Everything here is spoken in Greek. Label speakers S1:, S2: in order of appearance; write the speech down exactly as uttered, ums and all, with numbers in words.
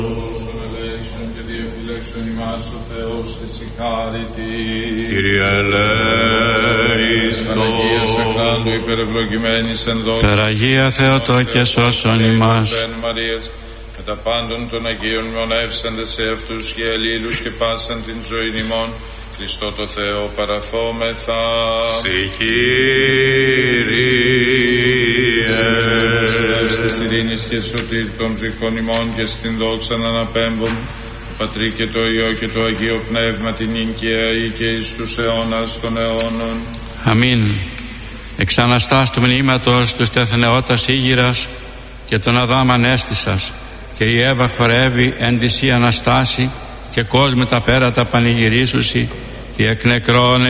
S1: Κύριε ελέησον.
S2: Περαγία Θεοτό και σώσον ημάς.
S1: Με τα πάντων των Αγίων μονεύσαντε σε αυτούς και αλλήλους και πάσαν την ζωή ημών. Χριστό το Θεό παραθόμεθα.
S2: Συ Κύριε.
S1: Της ειρήνης και σωτήρ των ψυχών ημών και στην δόξα να αναπέμπουν το Πατρί και το Υιό και το Αγίο Πνεύμα την νικαία ή και εις τους αιώνας των αιώνων.
S2: Αμήν. Εξαναστάς του μνήματος του στεθνεώτας Ήγηρας και τον Αδάμ ανέστησας, και η Εύα χορεύει εν τη Σύ Αναστάση και κόσμου τα πέρατα πανηγυρίσουσι, η εκ νεκρών